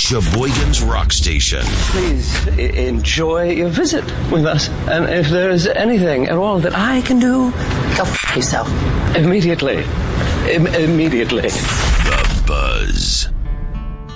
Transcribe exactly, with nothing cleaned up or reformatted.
Sheboygan's Rock Station. Please I- enjoy your visit with us. And if there is anything at all that I can do, Go f*** yourself. immediately. Im- immediately.